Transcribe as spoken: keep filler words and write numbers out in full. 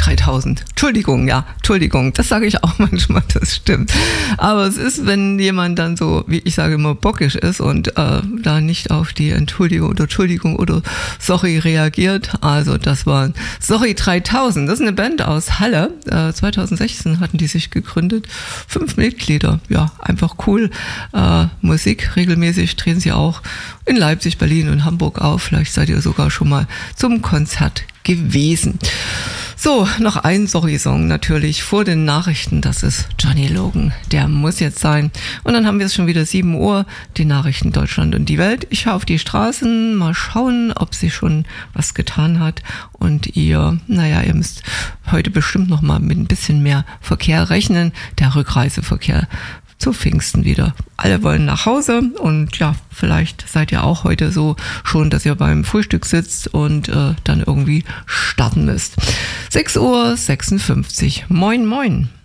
dreitausend. Entschuldigung, ja, Entschuldigung, das sage ich auch manchmal, das stimmt. Aber es ist, wenn jemand dann so, wie ich sage immer, bockisch ist und äh, da nicht auf die Entschuldigung oder Entschuldigung oder Sorry reagiert. Also das waren Sorry dreitausend. Das ist eine Band aus Halle. Äh, zweitausendsechzehn hatten die sich gegründet. Fünf Mitglieder. Ja, einfach cool. Äh, Musik regelmäßig drehen sie auch in Leipzig, Berlin und Hamburg auf. Vielleicht seid ihr sogar schon mal zum Konzert gewesen. So, noch ein Sorry-Song natürlich vor den Nachrichten. Das ist Johnny Logan. Der muss jetzt sein. Und dann haben wir es schon wieder sieben Uhr. Die Nachrichten Deutschland und die Welt. Ich schaue auf die Straßen. Mal schauen, ob sich schon was getan hat. Und ihr, naja, ihr müsst heute bestimmt noch mal mit ein bisschen mehr Verkehr rechnen. Der Rückreiseverkehr zu Pfingsten wieder. Alle wollen nach Hause und ja, vielleicht seid ihr auch heute so schon, dass ihr beim Frühstück sitzt und äh, dann irgendwie starten müsst. sechs Uhr sechsundfünfzig. Moin, moin.